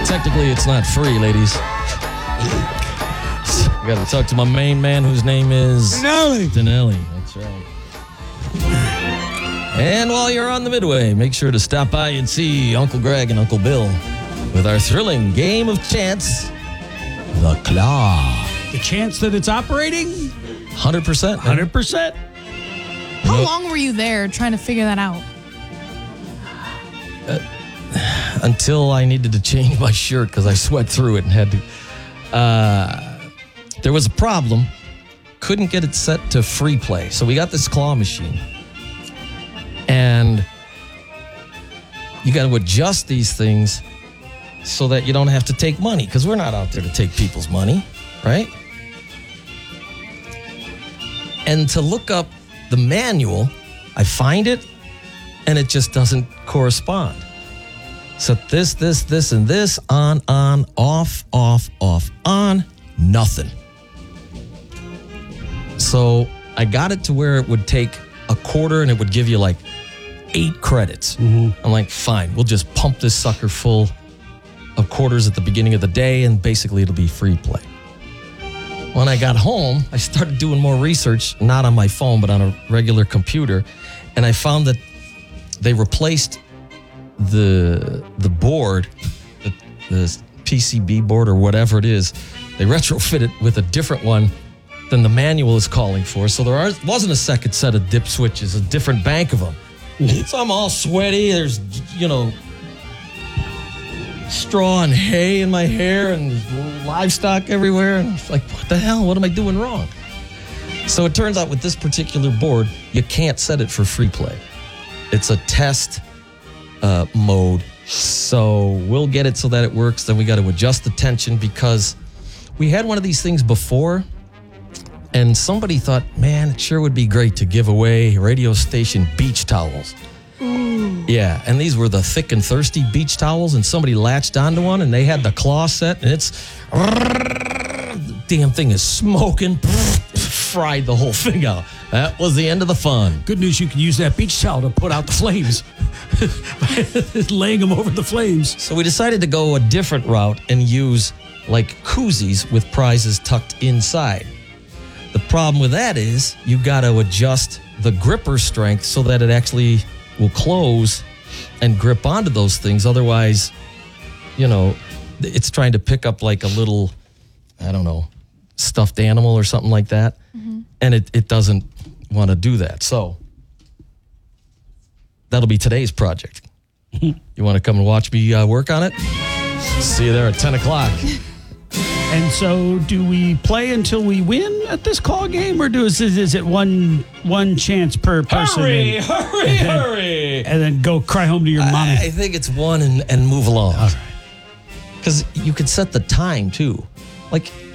technically it's not free, ladies. We got to talk to my main man whose name is... Danelli. That's right. And while you're on the Midway, make sure to stop by and see Uncle Greg and Uncle Bill with our thrilling game of chance, The Claw. The chance that it's operating? 100%. 100%. How long were you there trying to figure that out? Until I needed to change my shirt because I sweat through it and had to... There was a problem. Couldn't get it set to free play. So we got this claw machine. And you got to adjust these things so that you don't have to take money, because we're not out there to take people's money, right? And to look up the manual, I find it, and it just doesn't correspond. Set this, and this, on, off, on, nothing. So I got it to where it would take a quarter and it would give you like 8 credits. Mm-hmm. I'm like, fine, we'll just pump this sucker full of quarters at the beginning of the day and basically it'll be free play. When I got home, I started doing more research, not on my phone, but on a regular computer. And I found that they replaced the board, the PCB board or whatever it is. They retrofit it with a different one than the manual is calling for. So there wasn't a second set of dip switches, a different bank of them. So I'm all sweaty. There's, straw and hay in my hair and livestock everywhere. And it's like, what the hell? What am I doing wrong? So it turns out with this particular board, you can't set it for free play. It's a test mode. So we'll get it so that it works. Then we got to adjust the tension because we had one of these things before. And somebody thought, man, it sure would be great to give away radio station beach towels. Ooh. Yeah, and these were the thick and thirsty beach towels, and somebody latched onto one, and they had the claw set, and the damn thing is smoking, fried the whole thing out. That was the end of the fun. Good news, you can use that beach towel to put out the flames. Laying them over the flames. So we decided to go a different route and use like koozies with prizes tucked inside. The problem with that is you got to adjust the gripper strength so that it actually will close and grip onto those things. Otherwise, it's trying to pick up like a little, I don't know, stuffed animal or something like that. Mm-hmm. And it doesn't want to do that. So that'll be today's project. You want to come and watch me work on it? See you there at 10 o'clock. And so do we play until we win at this call game, or is it one chance per person? Hurry! And then go cry home to your mommy. I think it's one and move along. All right. Because you could set the time, too. Like,